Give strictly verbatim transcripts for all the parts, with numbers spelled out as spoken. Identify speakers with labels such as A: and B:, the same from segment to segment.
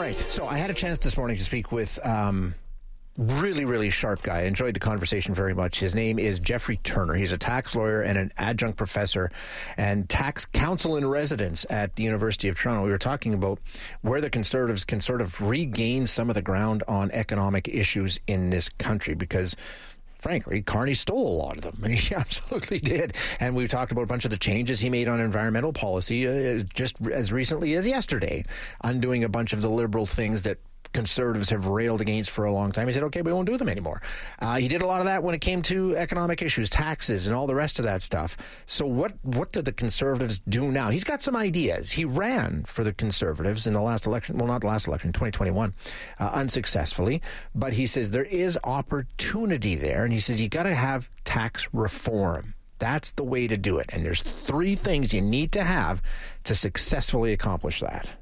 A: right, so I had a chance this morning to speak with um, really, really sharp guy. I enjoyed the conversation very much. His name is Jeffrey Turner. He's a tax lawyer and an adjunct professor and tax counsel in residence at the University of Toronto. We were talking about where the Conservatives can sort of regain some of the ground on economic issues in this country, because frankly, Carney stole a lot of them. He absolutely did. And we've talked about a bunch of the changes he made on environmental policy uh, just as recently as yesterday, undoing a bunch of the liberal things that Conservatives have railed against for a long time. He said, okay, we won't do them anymore. Uh, he did a lot of that when it came to economic issues, taxes, and all the rest of that stuff. So what, what do the Conservatives do now? He's got some ideas. He ran for the Conservatives in the last election, well, not the last election, twenty twenty-one, uh, unsuccessfully. But he says there is opportunity there, and he says you got to have tax reform. That's the way to do it. And there's three things you need to have to successfully accomplish that.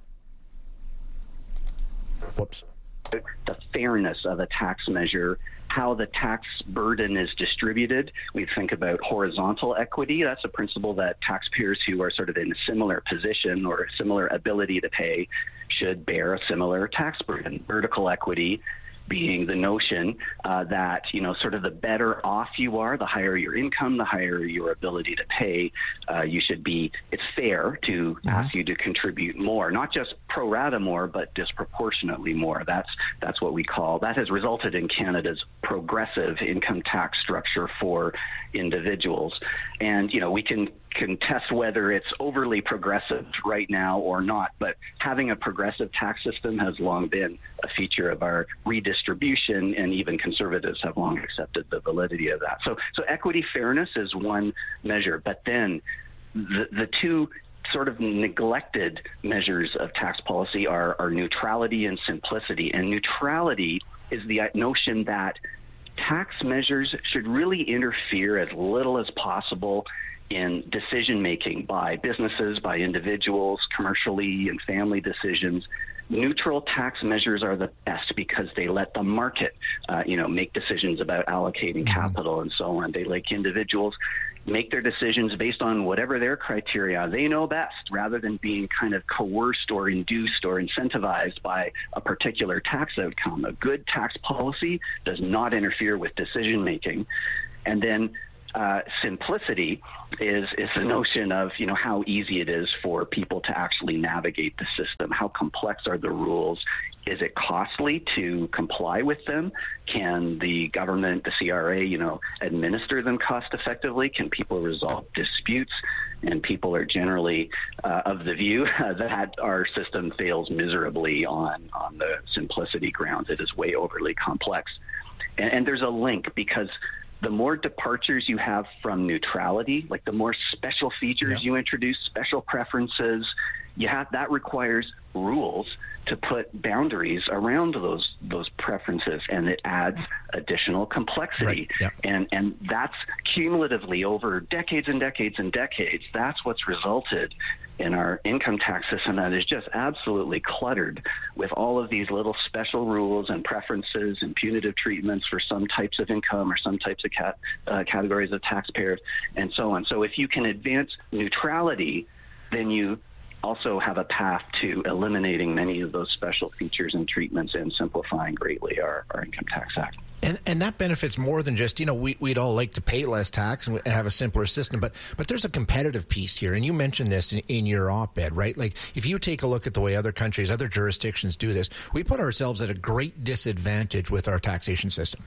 A: Whoops.
B: The fairness of a tax measure, how the tax burden is distributed. We think about horizontal equity. That's a principle that taxpayers who are sort of in a similar position or a similar ability to pay should bear a similar tax burden. Vertical equity being the notion uh, that, you know, sort of the better off you are, the higher your income, the higher your ability to pay, uh, you should be, it's fair to mm-hmm. ask you to contribute more, not just pro rata more, but disproportionately more. That's, that's what we call, that has resulted in Canada's progressive income tax structure for individuals. And, you know, we can contest whether it's overly progressive right now or not, but having a progressive tax system has long been a feature of our redistribution, and even Conservatives have long accepted the validity of that. So, so equity fairness is one measure, but then the, the two sort of neglected measures of tax policy are, are neutrality and simplicity. And neutrality is the notion that tax measures should really interfere as little as possible in decision-making by businesses, by individuals, commercially and family decisions. Neutral tax measures are the best because they let the market, uh, you know, make decisions about allocating mm-hmm. capital and so on. They let individuals make their decisions based on whatever their criteria they know best, rather than being kind of coerced or induced or incentivized by a particular tax outcome. A good tax policy does not interfere with decision-making. And then Uh, simplicity is is the notion of, you know, how easy it is for people to actually navigate the system. How complex are the rules? Is it costly to comply with them? Can the government, the C R A, you know, administer them cost effectively? Can people resolve disputes? And people are generally uh, of the view uh, that our system fails miserably on, on the simplicity grounds. It is way overly complex. And, and there's a link, because the more departures you have from neutrality, like the more special features yeah. you introduce, special preferences, you have, that requires rules to put boundaries around those those preferences, and it adds additional complexity.
A: Right. Yeah.
B: And and that's cumulatively over decades and decades and decades, that's what's resulted in our income tax system that is just absolutely cluttered with all of these little special rules and preferences and punitive treatments for some types of income or some types of cat, uh, categories of taxpayers and so on. So if you can advance neutrality, then you also have a path to eliminating many of those special features and treatments and simplifying greatly our, our Income Tax Act.
A: And and that benefits more than just, you know, we, we'd all like to pay less tax and have a simpler system, but but there's a competitive piece here. And you mentioned this in, in your op-ed, right? Like, if you take a look at the way other countries, other jurisdictions do this, we put ourselves at a great disadvantage with our taxation system.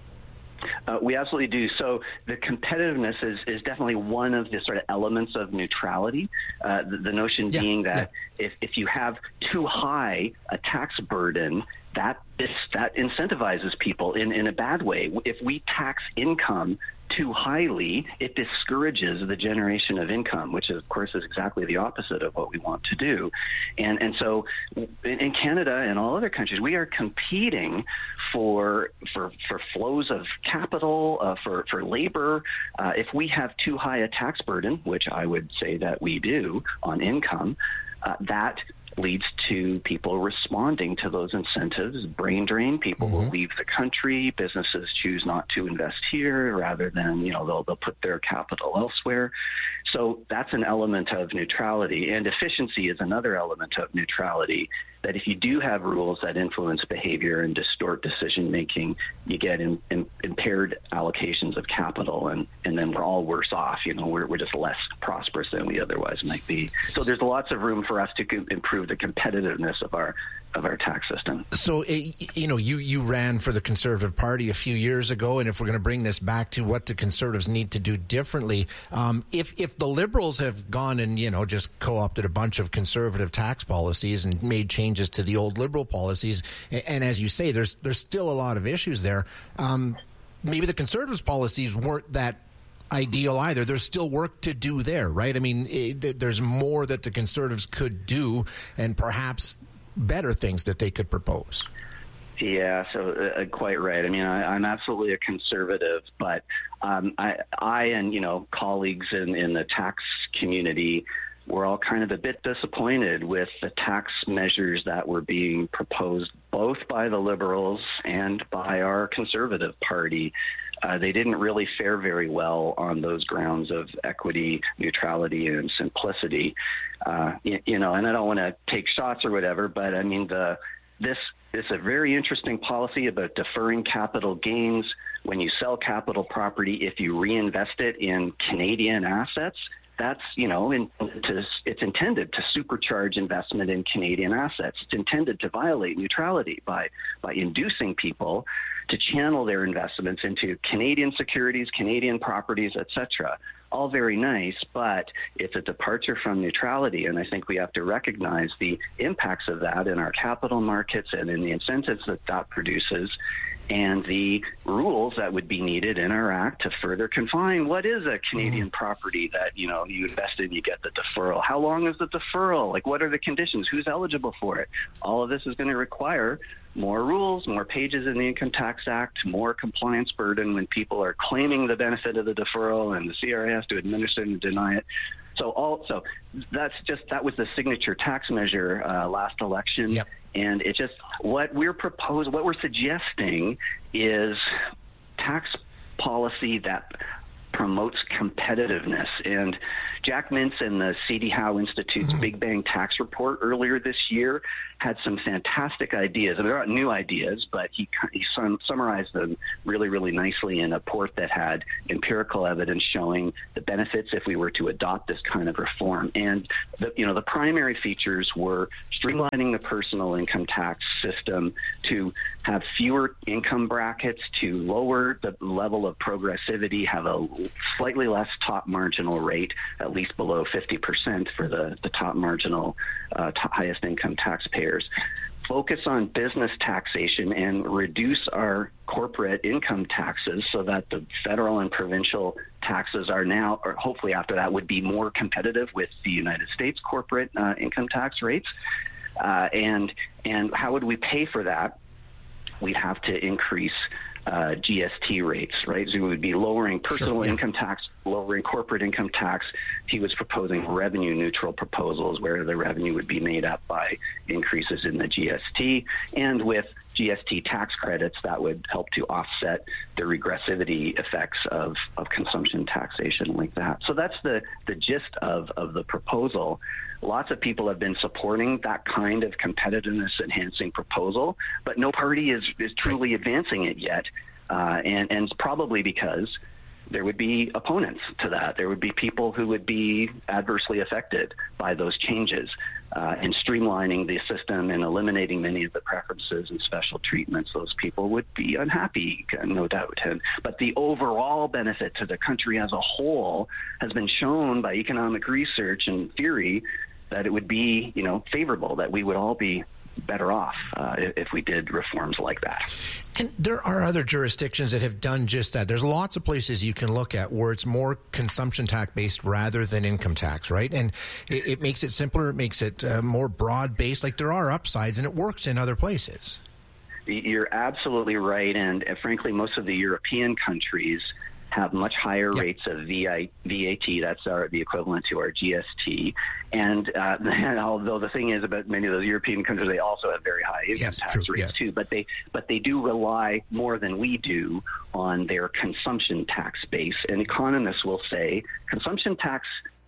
B: Uh, we absolutely do. So the competitiveness is, is definitely one of the sort of elements of neutrality. Uh, the, the notion yeah, being that yeah. if, if you have too high a tax burden, that is, that incentivizes people in, in a bad way. If we tax income too highly, it discourages the generation of income, which of course is exactly the opposite of what we want to do. And and so in, in Canada and all other countries, we are competing for for for flows of capital, uh, for for labor. Uh, if we have too high a tax burden, which I would say that we do on income, uh, that leads to people responding to those incentives. Brain drain. People mm-hmm. will leave the country. Businesses choose not to invest here, rather than, you know, they'll they'll put their capital elsewhere. So that's an element of neutrality, and efficiency is another element of neutrality, that if you do have rules that influence behavior and distort decision making, you get in, in, impaired allocations of capital, and, and then we're all worse off. You know, we're, we're just less prosperous than we otherwise might be. So there's lots of room for us to co- improve the competitiveness of our of our tax system.
A: So, you know, you, you ran for the Conservative Party a few years ago, and if we're going to bring this back to what the Conservatives need to do differently, um, if if the Liberals have gone and, you know, just co-opted a bunch of Conservative tax policies and made changes to the old Liberal policies, and, and as you say, there's there's still a lot of issues there. Um, maybe the Conservatives' policies weren't that ideal either. There's still work to do there, right? I mean, it, there's more that the Conservatives could do, and perhaps better things that they could propose.
B: Yeah, so uh, quite right. I mean, I, I'm absolutely a conservative, but um, I, I and, you know, colleagues in, in the tax community were all kind of a bit disappointed with the tax measures that were being proposed both by the Liberals and by our Conservative Party. Uh, they didn't really fare very well on those grounds of equity, neutrality, and simplicity. Uh, you, you know, and I don't want to take shots or whatever, but I mean, the this is a very interesting policy about deferring capital gains when you sell capital property. If you reinvest it in Canadian assets, that's, you know, in, to, it's intended to supercharge investment in Canadian assets. It's intended to violate neutrality by by inducing people to channel their investments into Canadian securities, Canadian properties, et cetera. All very nice, but it's a departure from neutrality, and I think we have to recognize the impacts of that in our capital markets and in the incentives that that produces, and the rules that would be needed in our act to further confine what is a Canadian mm-hmm. property that, you know, you invest in, you get the deferral. How long is the deferral? Like, what are the conditions? Who's eligible for it? All of this is going to require more rules, more pages in the Income Tax Act, more compliance burden when people are claiming the benefit of the deferral and the C R A has to administer and deny it. So also, that's just, that was the signature tax measure uh, last election.
A: Yep.
B: And it just, what we're proposing, what we're suggesting is tax policy that promotes competitiveness. And Jack Mintz and the C D Howe Institute's mm-hmm. Big Bang Tax Report earlier this year had some fantastic ideas. And they're not new ideas, but he, he sum, summarized them really, really nicely in a report that had empirical evidence showing the benefits if we were to adopt this kind of reform. And the, you know, the primary features were streamlining the personal income tax system to have fewer income brackets, to lower the level of progressivity, have a slightly less top marginal rate, at least below fifty percent for the, the top marginal, uh, top, highest income taxpayers. Focus on business taxation and reduce our corporate income taxes so that the federal and provincial taxes are now, or hopefully after that, would be more competitive with the United States corporate uh, income tax rates. Uh, and and how would we pay for that? We'd have to increase uh, G S T rates, right? So we would be lowering personal sure, yeah. income tax, lowering corporate income tax. He was proposing revenue neutral proposals where the revenue would be made up by increases in the G S T, and with G S T tax credits that would help to offset the regressivity effects of, of consumption taxation like that. So that's the, the gist of, of the proposal. Lots of people have been supporting that kind of competitiveness enhancing proposal, but no party is, is truly advancing it yet. Uh, and, and it's probably because there would be opponents to that. There would be people who would be adversely affected by those changes uh, and streamlining the system and eliminating many of the preferences and special treatments. Those people would be unhappy, no doubt. And, but the overall benefit to the country as a whole has been shown by economic research and theory that it would be, you know, favorable, that we would all be better off uh, if we did reforms like that.
A: And there are other jurisdictions that have done just that. There's lots of places you can look at where it's more consumption tax based rather than income tax, right? And it, it makes it simpler. It makes it uh, more broad based. Like, there are upsides, and it works in other places.
B: You're absolutely right. And uh, frankly, most of the European countries have much higher yep. rates of V I, V A T. That's our, the equivalent to our G S T. And, uh, and although the thing is about many of those European countries, they also have very high income
A: yes,
B: tax
A: true,
B: rates
A: yes.
B: too. But they but they do rely more than we do on their consumption tax base. And economists will say consumption tax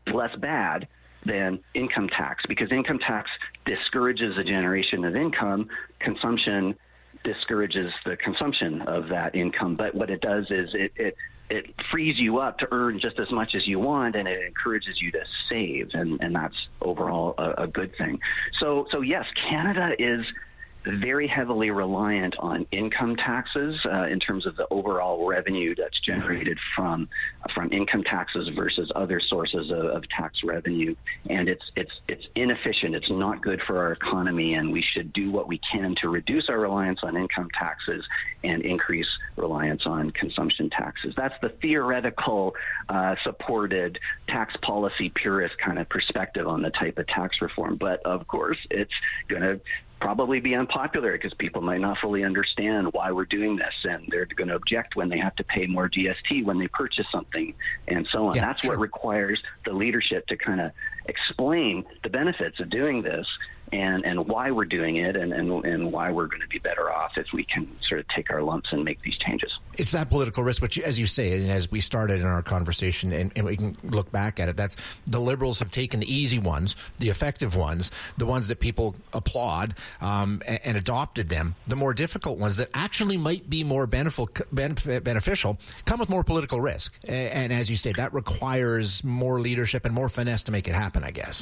B: less bad than income tax, because income tax discourages the generation of income. Consumption discourages the consumption of that income. But what it does is it, it it frees you up to earn just as much as you want, and it encourages you to save, and, and that's overall a, a good thing. So so yes, Canada is very heavily reliant on income taxes uh, in terms of the overall revenue that's generated from from income taxes versus other sources of, of tax revenue, and it's it's it's inefficient. It's not good for our economy, and we should do what we can to reduce our reliance on income taxes and increase reliance on consumption taxes. That's the theoretical, uh, supported tax policy purist kind of perspective on the type of tax reform. But of course, it's going to probably be unpopular because people might not fully understand why we're doing this, and they're going to object when they have to pay more G S T when they purchase something, and so on.
A: Yeah,
B: That's
A: sure.
B: what requires the leadership to kind of explain the benefits of doing this and, and why we're doing it, and, and, and why we're going to be better off if we can sort of take our lumps and make these changes.
A: It's that political risk, which, as you say, and as we started in our conversation, and, and we can look back at it, that's the Liberals have taken the easy ones, the effective ones, the ones that people applaud, um, and, and adopted them. The more difficult ones that actually might be more benef- beneficial come with more political risk. And, and as you say, that requires more leadership and more finesse to make it happen, I guess.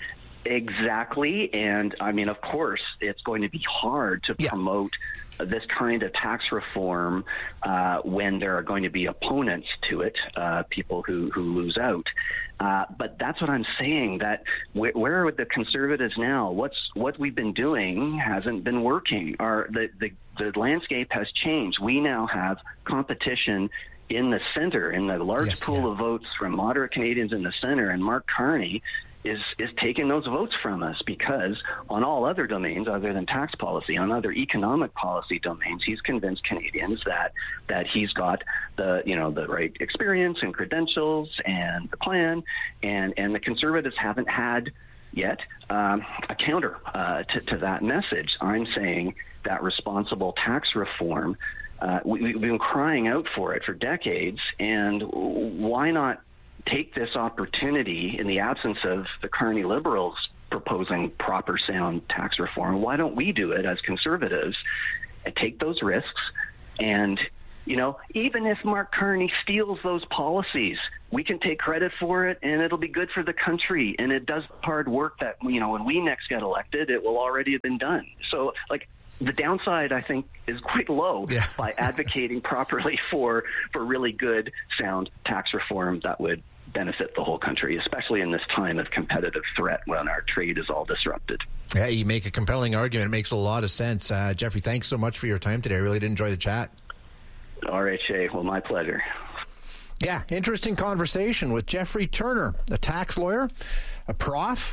B: Exactly. And I mean, of course, it's going to be hard to
A: yeah.
B: promote this kind of tax reform uh, when there are going to be opponents to it, uh, people who, who lose out. Uh, but that's what I'm saying, that where, where are the Conservatives now? What's what we've been doing hasn't been working. Our, the, the, the landscape has changed. We now have competition in the center, in the large
A: yes,
B: pool
A: yeah.
B: of votes from moderate Canadians in the center, and Mark Carney is is taking those votes from us because on all other domains other than tax policy, on other economic policy domains, he's convinced Canadians that that he's got the you know the right experience and credentials and the plan, and and the Conservatives haven't had yet um, a counter uh, to, to that message. I'm saying that responsible tax reform, uh, we, we've been crying out for it for decades, and why not take this opportunity in the absence of the Carney Liberals proposing proper sound tax reform? Why don't we do it as Conservatives and take those risks? And, you know, even if Mark Carney steals those policies, we can take credit for it, and it'll be good for the country. And it does hard work that, you know, when we next get elected, it will already have been done. So, like, the downside, I think, is quite low
A: yeah.
B: by advocating properly for, for really good, sound tax reform that would benefit the whole country, especially in this time of competitive threat when our trade is all disrupted.
A: Yeah, you make a compelling argument. It makes a lot of sense. Uh, Jeffrey, thanks so much for your time today. I really did enjoy the chat.
B: All right, Shay. Well, my pleasure.
A: Yeah, interesting conversation with Jeffrey Turner, a tax lawyer, a prof,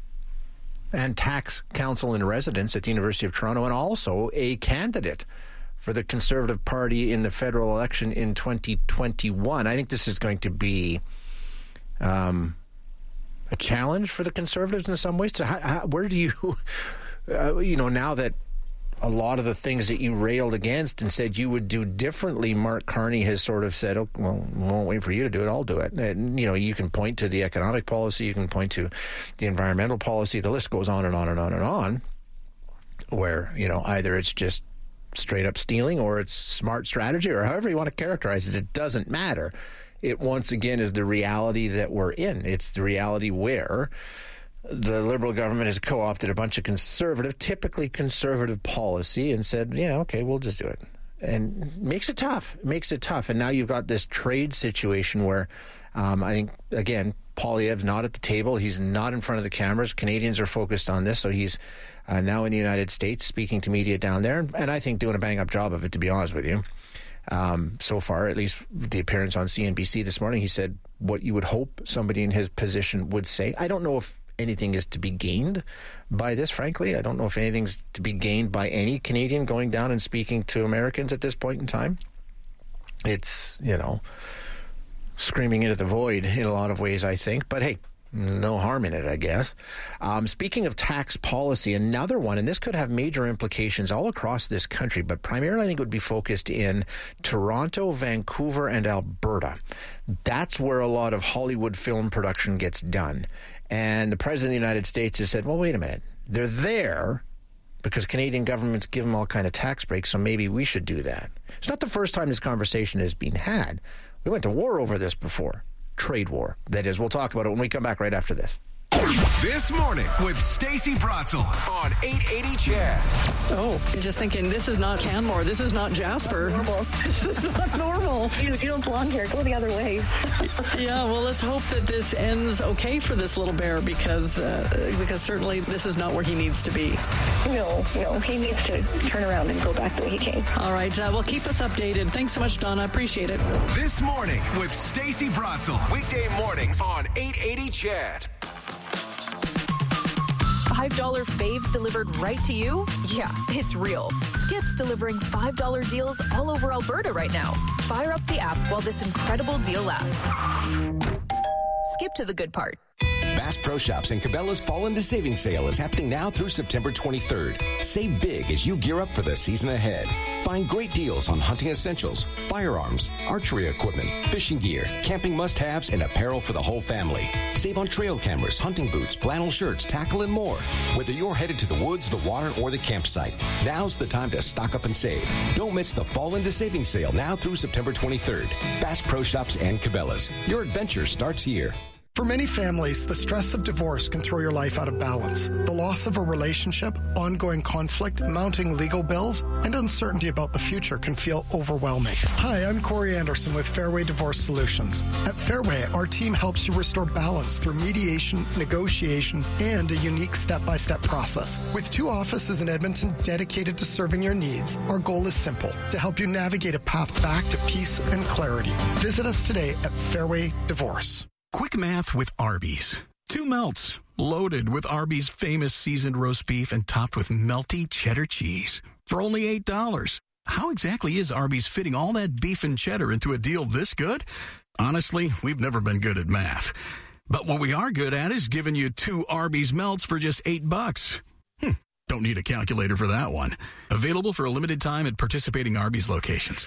A: and tax counsel in residence at the University of Toronto, and also a candidate for the Conservative Party in the federal election in twenty twenty-one. I think this is going to be um, a challenge for the Conservatives in some ways. So how, how, where do you, uh, you know, now that a lot of the things that you railed against and said you would do differently, Mark Carney has sort of said, oh, well, we won't wait for you to do it, I'll do it. And, you know, you can point to the economic policy, you can point to the environmental policy, the list goes on and on and on and on, where, you know, either it's just straight up stealing or it's smart strategy or however you want to characterize it, it doesn't matter. It once again is the reality that we're in. It's the reality where the Liberal government has co-opted a bunch of conservative, typically conservative policy and said, yeah, okay, we'll just do it. And makes it tough. It makes it tough. And now you've got this trade situation where um, I think, again, Poilievre's not at the table. He's not in front of the cameras. Canadians are focused on this. So he's uh, now in the United States speaking to media down there. And, and I think doing a bang-up job of it, to be honest with you. Um, so far, at least the appearance on C N B C this morning, he said what you would hope somebody in his position would say. I don't know if anything is to be gained by this, frankly. I don't know if anything's to be gained by any Canadian going down and speaking to Americans at this point in time. It's, you know, screaming into the void in a lot of ways, I think. But hey, no harm in it, I guess. Um, speaking of tax policy, another one, and this could have major implications all across this country, but primarily I think it would be focused in Toronto, Vancouver, and Alberta. That's where a lot of Hollywood film production gets done. And the President of the United States has said, well, wait a minute. They're there because Canadian governments give them all kind of tax breaks, so maybe we should do that. It's not the first time this conversation has been had. We went to war over this before. Trade war, that is. We'll talk about it when we come back right after this.
C: This morning with Stacey Bratzel on eight eighty C H E D.
D: Oh, just thinking, this is not Canmore. This is not Jasper.
E: Normal.
D: This is not normal.
E: You, you don't belong here. Go the other way.
D: Yeah, well, let's hope that this ends okay for this little bear because uh, because certainly this is not where he needs to be.
E: No, no. He needs to turn around and go back the way he came.
D: All right. Uh, well, keep us updated. Thanks so much, Donna. Appreciate it.
C: This morning with Stacey Bratzel. Weekday mornings on eight eighty C H E D.
F: five dollar faves delivered right to you? Yeah, it's real. Skip's delivering five dollar deals all over Alberta right now. Fire up the app while this incredible deal lasts. Skip to the good part.
G: Bass Pro Shops and Cabela's Fall into Savings Sale is happening now through September twenty-third. Save big as you gear up for the season ahead. Find great deals on hunting essentials, firearms, archery equipment, fishing gear, camping must-haves, and apparel for the whole family. Save on trail cameras, hunting boots, flannel shirts, tackle, and more. Whether you're headed to the woods, the water, or the campsite, now's the time to stock up and save. Don't miss the Fall into Savings Sale now through September twenty-third. Bass Pro Shops and Cabela's. Your adventure starts here.
H: For many families, the stress of divorce can throw your life out of balance. The loss of a relationship, ongoing conflict, mounting legal bills, and uncertainty about the future can feel overwhelming. Hi, I'm Corey Anderson with Fairway Divorce Solutions. At Fairway, our team helps you restore balance through mediation, negotiation, and a unique step-by-step process. With two offices in Edmonton dedicated to serving your needs, our goal is simple, to help you navigate a path back to peace and clarity. Visit us today at Fairway Divorce.
I: Quick math with Arby's. Two melts, loaded with Arby's famous seasoned roast beef and topped with melty cheddar cheese. For only eight dollars. How exactly is Arby's fitting all that beef and cheddar into a deal this good? Honestly, we've never been good at math. But what we are good at is giving you two Arby's melts for just eight bucks. Hmm, don't need a calculator for that one. Available for a limited time at participating Arby's locations.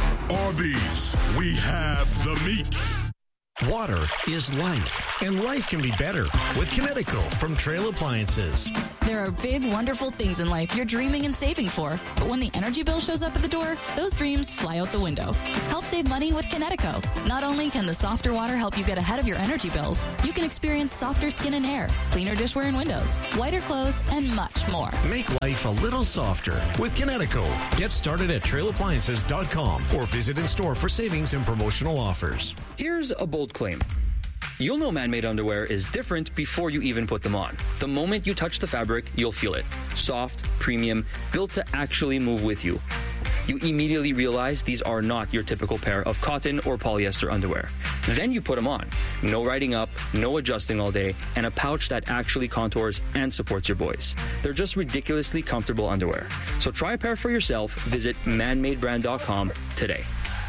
J: Arby's, we have the meat.
K: Water is life, and life can be better with Kinetico from Trail Appliances.
L: There are big, wonderful things in life you're dreaming and saving for, but when the energy bill shows up at the door, those dreams fly out the window. Help save money with Kinetico. Not only can the softer water help you get ahead of your energy bills, you can experience softer skin and hair, cleaner dishware and windows, whiter clothes, and much more.
K: Make life a little softer with Kinetico. Get started at trail appliances dot com or visit in store for savings and promotional offers.
M: Here's a bold claim. You'll know man-made underwear is different before you even put them on. The moment you touch the fabric, you'll feel it. Soft, premium, built to actually move with you. You immediately realize these are not your typical pair of cotton or polyester underwear. Then you put them on. No riding up, no adjusting all day, and a pouch that actually contours and supports your boys. They're just ridiculously comfortable underwear. So try a pair for yourself. Visit man made brand dot com today.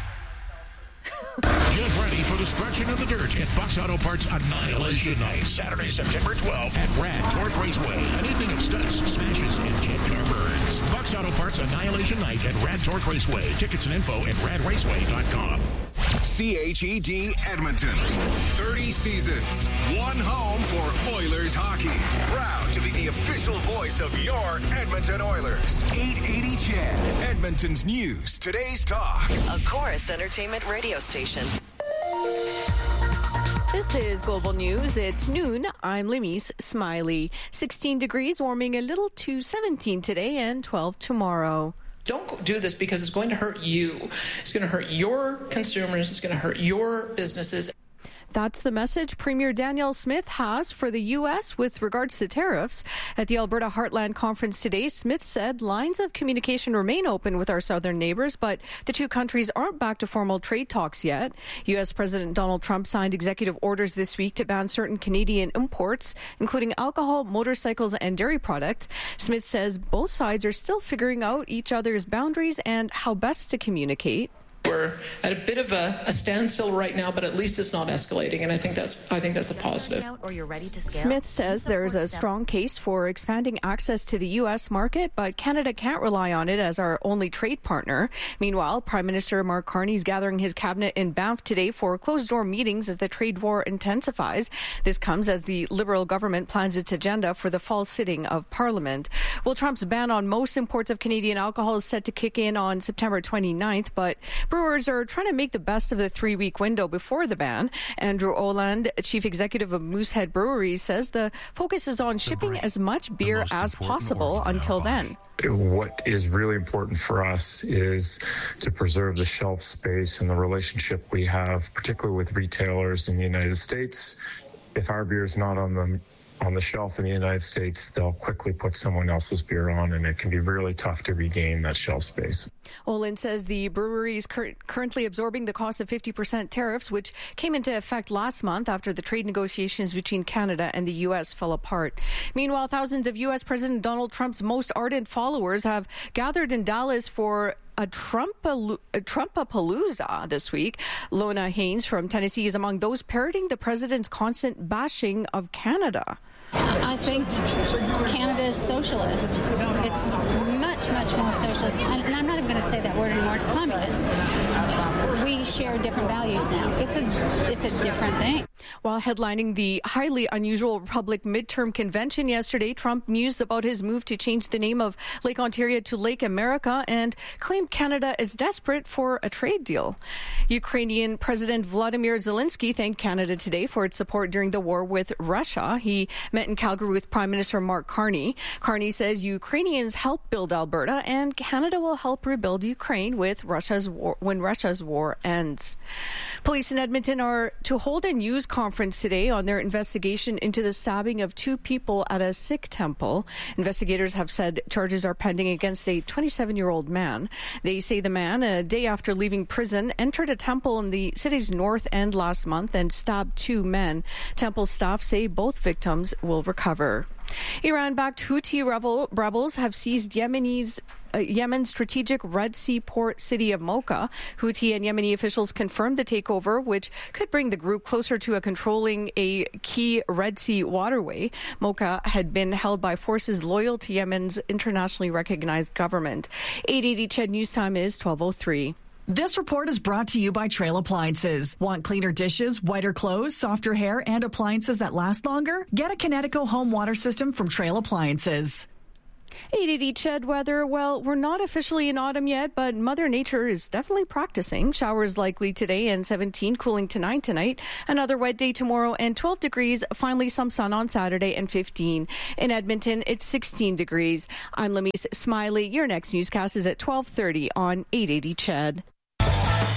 J: Get ready for the stretching of the dirt at Bucks Auto Parts Annihilation Night, Saturday, September twelfth at Rad Torque Raceway. An evening of stunts, smashes, and jet car burns. Bucks Auto Parts Annihilation Night at Rad Torque Raceway. Tickets and info at rad raceway dot com.
C: C H E D Edmonton. thirty seasons. One home for Oilers hockey. Proud to be the official voice of your Edmonton Oilers. eight eighty C H E D. Edmonton's news. Today's talk.
N: A Chorus Entertainment radio station.
O: This is Global News. It's noon. I'm Limise Smiley. sixteen degrees, warming a little to seventeen today and twelve tomorrow.
P: Don't do this because it's going to hurt you. It's going to hurt your consumers. It's going to hurt your businesses.
O: That's the message Premier Danielle Smith has for the U S with regards to tariffs. At the Alberta Heartland Conference today, Smith said lines of communication remain open with our southern neighbours, but the two countries aren't back to formal trade talks yet. U S President Donald Trump signed executive orders this week to ban certain Canadian imports, including alcohol, motorcycles, and dairy products. Smith says both sides are still figuring out each other's boundaries and how best to communicate.
P: We're at a bit of a, a standstill right now, but at least it's not escalating, and I think that's I think that's a positive.
Q: Or you're ready to scale.
O: Smith says there is a strong case for expanding access to the U S market, but Canada can't rely on it as our only trade partner. Meanwhile, Prime Minister Mark Carney is gathering his cabinet in Banff today for closed-door meetings as the trade war intensifies. This comes as the Liberal government plans its agenda for the fall sitting of Parliament. Well, Trump's ban on most imports of Canadian alcohol is set to kick in on September twenty-ninth, but brewers are trying to make the best of the three-week window before the ban. Andrew Oland, chief executive of Moosehead Breweries, says the focus is on shipping as much beer as possible until then.
R: What is really important for us is to preserve the shelf space and the relationship we have, particularly with retailers in the United States. If our beer is not on the on the shelf in the United States, they'll quickly put someone else's beer on, and it can be really tough to regain that shelf space.
O: Olin says the brewery is cur- currently absorbing the cost of fifty percent tariffs, which came into effect last month after the trade negotiations between Canada and the U S fell apart. Meanwhile, thousands of U S President Donald Trump's most ardent followers have gathered in Dallas for a Trumpapalooza this week. Lona Haynes from Tennessee is among those parroting the president's constant bashing of Canada.
S: I think Canada is socialist. It's much, much more socialist. And I'm not even going to say that word anymore. It's communist. We share different values now. It's a, it's a different thing.
O: While headlining the highly unusual Republic midterm convention yesterday, Trump mused about his move to change the name of Lake Ontario to Lake America and claimed Canada is desperate for a trade deal. Ukrainian President Vladimir Zelensky thanked Canada today for its support during the war with Russia. He met in Calgary with Prime Minister Mark Carney. Carney says Ukrainians help build Alberta and Canada will help rebuild Ukraine with Russia's war, when Russia's war ends. Police in Edmonton are to hold a news conference today on their investigation into the stabbing of two people at a Sikh temple. Investigators have said charges are pending against a twenty-seven-year-old man. They say the man, a day after leaving prison, entered a temple in the city's north end last month and stabbed two men. Temple staff say both victims will recover. Iran-backed Houthi rebel, rebels have seized Yemeni's Uh, Yemen's strategic Red Sea port city of Mocha. Houthi and Yemeni officials confirmed the takeover, which could bring the group closer to a controlling a key Red Sea waterway. Mocha had been held by forces loyal to Yemen's internationally recognized government. eight eighty C H E D News Time is twelve oh three.
T: This report is brought to you by Trail Appliances. Want cleaner dishes, whiter clothes, softer hair, and appliances that last longer? Get a Kinetico home water system from Trail Appliances.
O: eight eighty C H E D weather. Well, we're not officially in autumn yet, but Mother Nature is definitely practicing. Showers likely today and seventeen, cooling to nine tonight. Another wet day tomorrow and twelve degrees. Finally, some sun on Saturday and fifteen. In Edmonton, it's sixteen degrees. I'm Lamise Smiley. Your next newscast is at twelve thirty on eight eighty C H E D.